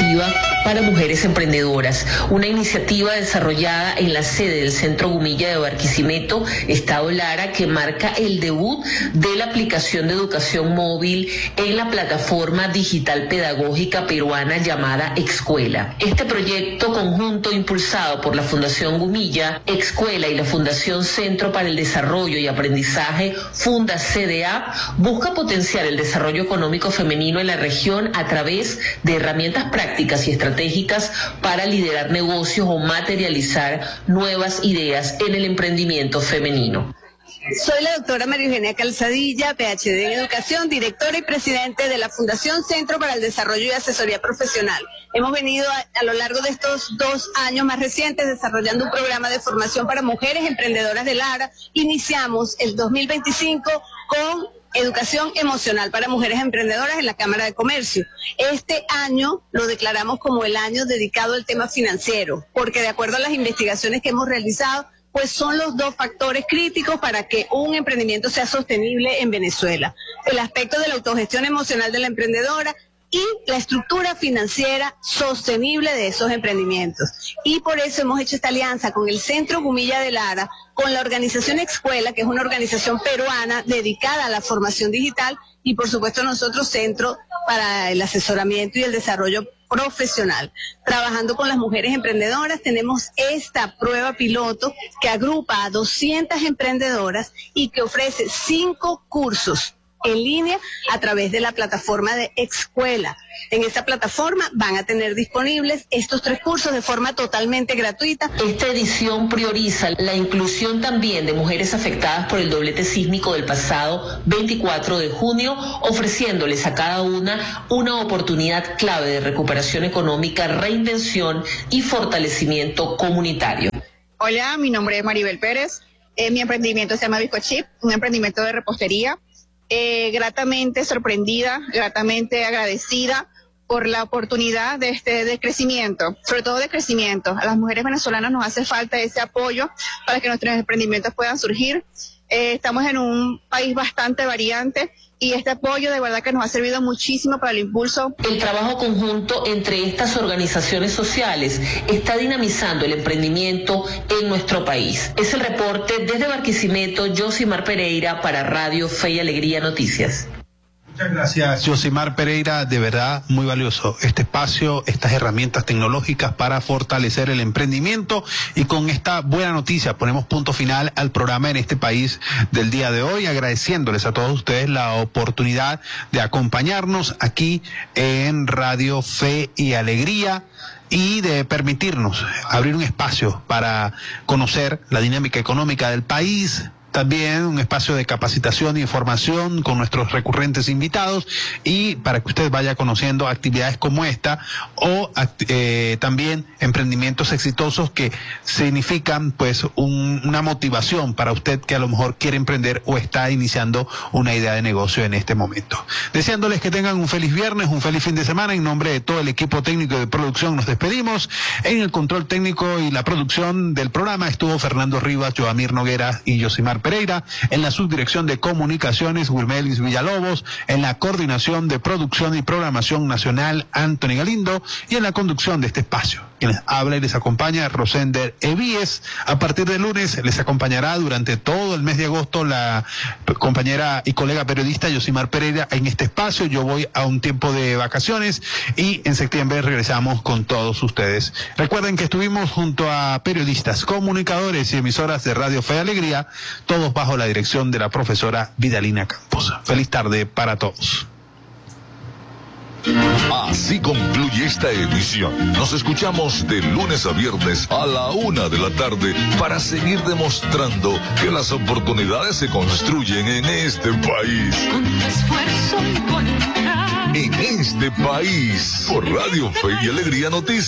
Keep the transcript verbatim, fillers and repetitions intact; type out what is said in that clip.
educativa para mujeres emprendedoras. Una iniciativa desarrollada en la sede del Centro Gumilla de Barquisimeto, Estado Lara, que marca el debut de la aplicación de educación móvil en la plataforma digital pedagógica peruana llamada Excuela. Este proyecto conjunto impulsado por la Fundación Gumilla, Excuela y la Fundación Centro para el Desarrollo y Aprendizaje, Funda C D A, busca potenciar el desarrollo económico femenino en la región a través de herramientas prácticas y estratégicas para liderar negocios o materializar nuevas ideas en el emprendimiento femenino. Soy la doctora María Eugenia Calzadilla, P H D en Educación, directora y presidente de la Fundación Centro para el Desarrollo y Asesoría Profesional. Hemos venido a, a lo largo de estos dos años más recientes desarrollando un programa de formación para mujeres emprendedoras de Lara. Iniciamos el dos mil veinticinco con educación emocional para mujeres emprendedoras en la Cámara de Comercio. Este año lo declaramos como el año dedicado al tema financiero, porque de acuerdo a las investigaciones que hemos realizado, pues son los dos factores críticos para que un emprendimiento sea sostenible en Venezuela. El aspecto de la autogestión emocional de la emprendedora y la estructura financiera sostenible de esos emprendimientos. Y por eso hemos hecho esta alianza con el Centro Gumilla de Lara, con la organización Excuela, que es una organización peruana dedicada a la formación digital, y por supuesto nosotros Centro para el Asesoramiento y el Desarrollo Profesional. Trabajando con las mujeres emprendedoras, tenemos esta prueba piloto que agrupa a doscientas emprendedoras y que ofrece cinco cursos en línea a través de la plataforma de Excuela. En esta plataforma van a tener disponibles estos tres cursos de forma totalmente gratuita. Esta edición prioriza la inclusión también de mujeres afectadas por el doblete sísmico del pasado veinticuatro de junio, ofreciéndoles a cada una una oportunidad clave de recuperación económica, reinvención y fortalecimiento comunitario. Hola, mi nombre es Maribel Pérez. Eh, mi emprendimiento se llama Bizcochip, un emprendimiento de repostería. Eh, gratamente sorprendida, gratamente agradecida por la oportunidad de este de crecimiento, sobre todo de crecimiento. A las mujeres venezolanas nos hace falta ese apoyo para que nuestros emprendimientos puedan surgir. Eh, estamos en un país bastante variante y este apoyo de verdad que nos ha servido muchísimo para el impulso. El trabajo conjunto entre estas organizaciones sociales está dinamizando el emprendimiento en nuestro país. Es el reporte desde Barquisimeto, Yosimar Pereira para Radio Fe y Alegría Noticias. Muchas gracias, Yosimar Pereira, de verdad muy valioso este espacio, estas herramientas tecnológicas para fortalecer el emprendimiento, y con esta buena noticia ponemos punto final al programa en este país del día de hoy, agradeciéndoles a todos ustedes la oportunidad de acompañarnos aquí en Radio Fe y Alegría y de permitirnos abrir un espacio para conocer la dinámica económica del país. También un espacio de capacitación y información con nuestros recurrentes invitados, y para que usted vaya conociendo actividades como esta o eh, también emprendimientos exitosos que significan pues un, una motivación para usted que a lo mejor quiere emprender o está iniciando una idea de negocio en este momento. Deseándoles que tengan un feliz viernes, un feliz fin de semana. En nombre de todo el equipo técnico de producción nos despedimos. En el control técnico y la producción del programa estuvo Fernando Rivas, Joamir Noguera y Yosimar Pereira. En la subdirección de comunicaciones, Wilmelis Villalobos. En la coordinación de producción y programación nacional, Anthony Galindo. Y en la conducción de este espacio, quienes habla y les acompaña, Rosender Evíes. A partir del lunes les acompañará durante todo el mes de agosto la compañera y colega periodista Yosimar Pereira en este espacio. Yo voy a un tiempo de vacaciones y en septiembre regresamos con todos ustedes. Recuerden que estuvimos junto a periodistas, comunicadores y emisoras de Radio Fe y Alegría, todos bajo la dirección de la profesora Vidalina Campos. Feliz tarde para todos. Así concluye esta emisión. Nos escuchamos de lunes a viernes a la una de la tarde para seguir demostrando que las oportunidades se construyen en este país. Con esfuerzo y voluntad. En este país, por Radio Fe y Alegría Noticias.